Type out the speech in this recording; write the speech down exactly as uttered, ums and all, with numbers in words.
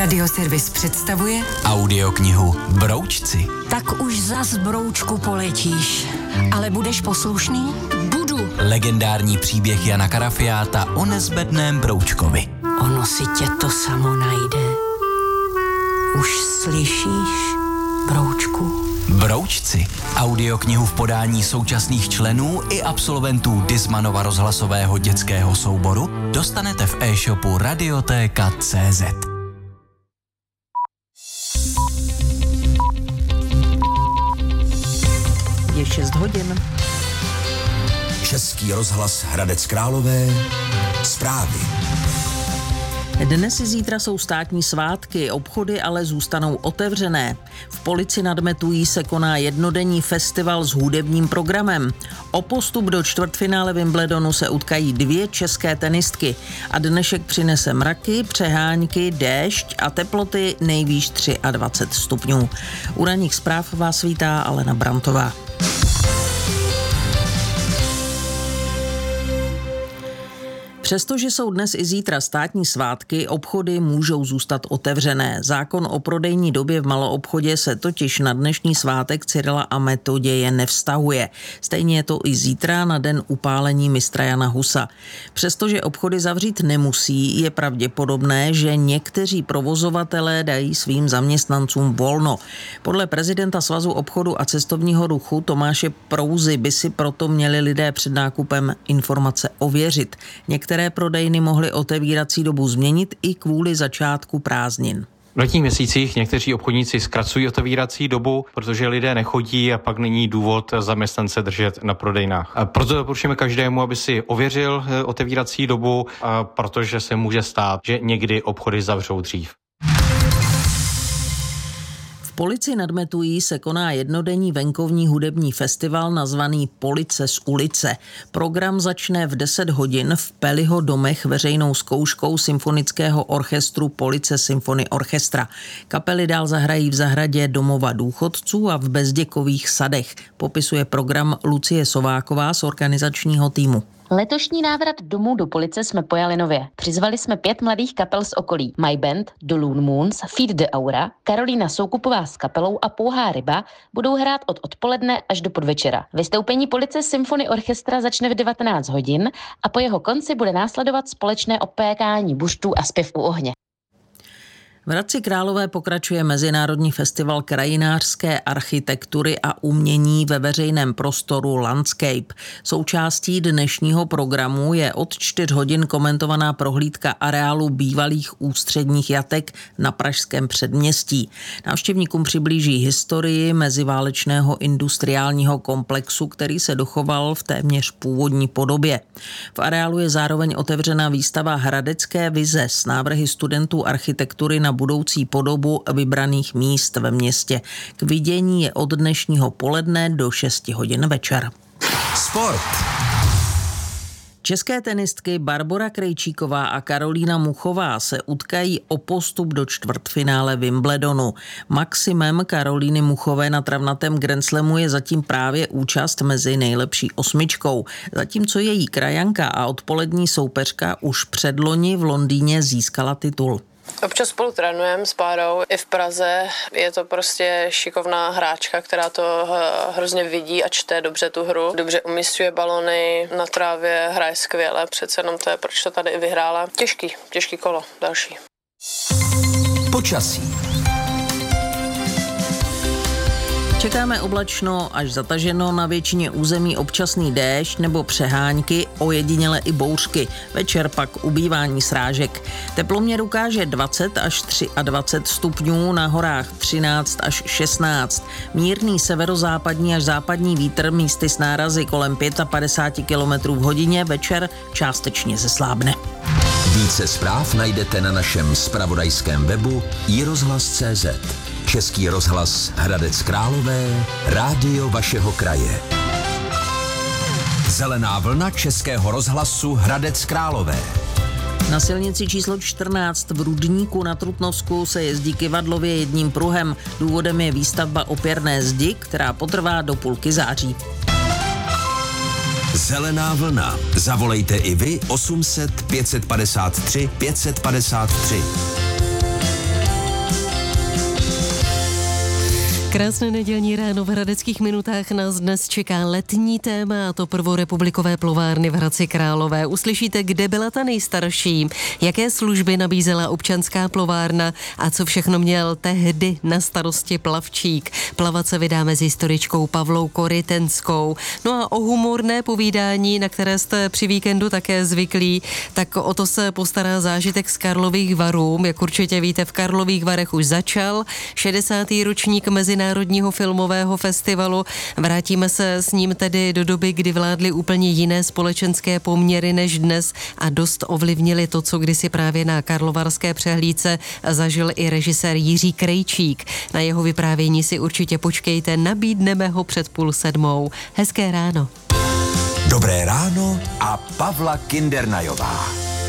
Radioservis představuje audioknihu Broučci. Tak už zas, broučku, poletíš. Ale budeš poslušný? Budu. Legendární příběh Jana Karafiáta o nezbedném broučkovi. Ono si tě to samo najde. Už slyšíš, broučku? Broučci. Audioknihu v podání současných členů i absolventů Dismanova rozhlasového dětského souboru dostanete v e-shopu radioteka tečka cé zet. Je šest hodin. Český rozhlas Hradec Králové. Zprávy. Dnes i zítra jsou státní svátky, obchody ale zůstanou otevřené. V Polici nad Metují se koná jednodenní festival s hudebním programem. O postup do čtvrtfinále Wimbledonu se utkají dvě české tenistky a dnešek přinese mraky, přehánky, déšť a teploty nejvýš dvacet tři stupňů. U ranních zpráv vás vítá Alena Brantová. Přestože jsou dnes i zítra státní svátky, obchody můžou zůstat otevřené. Zákon o prodejní době v maloobchodě se totiž na dnešní svátek Cyrila a Metoděje nevztahuje. Stejně je to i zítra na den upálení mistra Jana Husa. Přestože obchody zavřít nemusí, je pravděpodobné, že někteří provozovatelé dají svým zaměstnancům volno. Podle prezidenta Svazu obchodu a cestovního ruchu Tomáše Prouzy by si proto měli lidé před nákupem informace ověřit. Některé Některé prodejny mohly otevírací dobu změnit i kvůli začátku prázdnin. V letních měsících někteří obchodníci zkracují otevírací dobu, protože lidé nechodí a pak není důvod zaměstnance držet na prodejnách. A proto doporučujeme každému, aby si ověřil otevírací dobu, protože se může stát, že někdy obchody zavřou dřív. V Polici nad Metují se koná jednodenní venkovní hudební festival nazvaný Police z ulice. Program začne v deset hodin v Peliho domech veřejnou zkouškou symfonického orchestru Police Symphony Orchestra. Kapely dál zahrají v zahradě domova důchodců a v Bezděkových sadech. Popisuje program Lucie Sováková z organizačního týmu. Letošní návrat domů do Police jsme pojali nově. Přizvali jsme pět mladých kapel z okolí. My Band, The Loon Moons, Feed the Aura, Karolína Soukupová s kapelou a Pouhá ryba budou hrát od odpoledne až do podvečera. Vystoupení Police Symphony Orchestra začne v devatenáct hodin a po jeho konci bude následovat společné opékání buštů a zpěv u ohně. V Hradci Králové pokračuje Mezinárodní festival krajinářské architektury a umění ve veřejném prostoru Landscape. Součástí dnešního programu je od čtyř hodin komentovaná prohlídka areálu bývalých ústředních jatek na pražském předměstí. Návštěvníkům přiblíží historii meziválečného industriálního komplexu, který se dochoval v téměř původní podobě. V areálu je zároveň otevřena výstava Hradecké vize s návrhy studentů architektury na budoucí podobu vybraných míst ve městě. K vidění je od dnešního poledne do šesti hodin večer. Sport. České tenistky Barbora Krejčíková a Karolína Muchová se utkají o postup do čtvrtfinále Wimbledonu. Maximem Karolíny Muchové na travnatém Grand Slamu je zatím právě účast mezi nejlepší osmičkou, zatímco její krajanka a odpolední soupeřka už předloni v Londýně získala titul. Občas spolu trénujeme s párou i v Praze. Je to prostě šikovná hráčka, která to hrozně vidí a čte dobře tu hru. Dobře umísťuje balony, na trávě hraje skvěle, přece jenom to je, proč to tady i vyhrála. Těžký, těžký kolo, další. Počasí. Čekáme oblačno až zataženo, na většině území občasný déšť nebo přehánky, ojediněle i bouřky. Večer pak ubývání srážek. Teploměr ukáže dvacet až dvacet tři stupňů, na horách třináct až šestnáct. Mírný severozápadní až západní vítr, místy s nárazy kolem padesát pět kilometrů v hodině, večer částečně zeslábne. Více zpráv najdete na našem zpravodajském webu i rozhlas tečka cé zet. Český rozhlas Hradec Králové, rádio vašeho kraje. Zelená vlna Českého rozhlasu Hradec Králové. Na silnici číslo čtrnáct v Rudníku na Trutnovsku se jezdí kyvadlově jedním pruhem. Důvodem je výstavba opěrné zdi, která potrvá do půlky září. Zelená vlna. Zavolejte i vy osm set pět set padesát tři pět set padesát tři. Krásné nedělní ráno v Hradeckých minutách nás dnes čeká letní téma, a to prvorepublikové plovárny v Hradci Králové. Uslyšíte, kde byla ta nejstarší, jaké služby nabízela občanská plovárna a co všechno měl tehdy na starosti plavčík. Plavat se vydáme s historičkou Pavlou Korytenskou. No a o humorné povídání, na které jste při víkendu také zvyklí, tak o to se postará zážitek z Karlových Varů. Jak určitě víte, v Karlových Varech už začal šedesátý ročník Mezinárodního filmového festivalu. Vrátíme se s ním tedy do doby, kdy vládly úplně jiné společenské poměry než dnes a dost ovlivnili to, co kdysi právě na karlovarské přehlídce zažil i režisér Jiří Krejčík. Na jeho vyprávění si určitě počkejte, nabídneme ho před půl sedmou. Hezké ráno. Dobré ráno a Pavla Kindernajová.